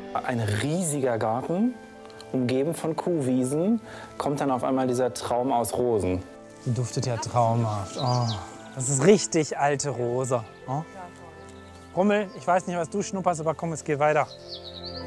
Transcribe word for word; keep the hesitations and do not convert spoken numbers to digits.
Ein riesiger Garten, umgeben von Kuhwiesen, kommt dann auf einmal dieser Traum aus Rosen. Die duftet ja traumhaft. Oh, das ist richtig alte Rose. Oh. Rummel, ich weiß nicht, was du schnupperst, aber komm, es geht weiter.